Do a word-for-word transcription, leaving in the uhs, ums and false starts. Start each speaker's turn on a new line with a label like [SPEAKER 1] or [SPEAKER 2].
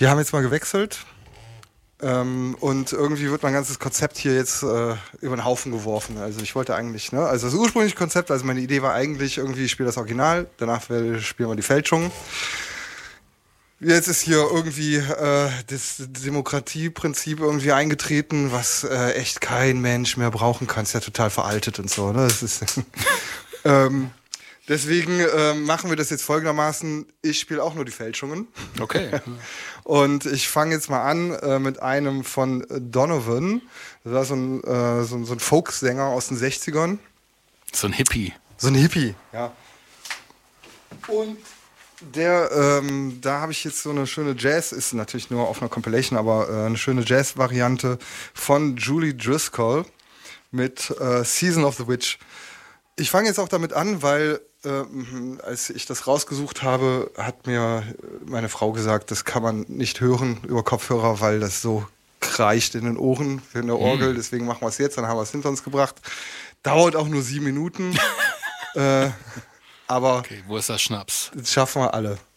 [SPEAKER 1] wir haben jetzt mal gewechselt. Ähm, und irgendwie wird mein ganzes Konzept hier jetzt äh, über den Haufen geworfen. Also ich wollte eigentlich, ne, also das ursprüngliche Konzept, also meine Idee war eigentlich irgendwie, ich spiele das Original, danach spielen wir die Fälschung. Jetzt ist hier irgendwie äh, das Demokratieprinzip irgendwie eingetreten, was äh, echt kein Mensch mehr brauchen kann. Ist ja total veraltet und so, ne? Das ist ähm, deswegen äh, machen wir das jetzt folgendermaßen. Ich spiele auch nur die Fälschungen.
[SPEAKER 2] Okay.
[SPEAKER 1] Und ich fange jetzt mal an äh, mit einem von Donovan. Das war so ein, äh, so, so ein Folksänger aus den sechzigern.
[SPEAKER 2] So ein Hippie.
[SPEAKER 1] So ein Hippie, ja. Und der, ähm, da habe ich jetzt so eine schöne Jazz, ist natürlich nur auf einer Compilation, aber äh, eine schöne Jazz-Variante von Julie Driscoll mit äh, Season of the Witch. Ich fange jetzt auch damit an, weil äh, als ich das rausgesucht habe, hat mir meine Frau gesagt, das kann man nicht hören über Kopfhörer, weil das so kreischt in den Ohren für eine Orgel. Mm. Deswegen machen wir es jetzt, dann haben wir es hinter uns gebracht. Dauert auch nur sieben Minuten. äh, aber
[SPEAKER 2] okay, wo ist das Schnaps?
[SPEAKER 1] Das schaffen wir alle.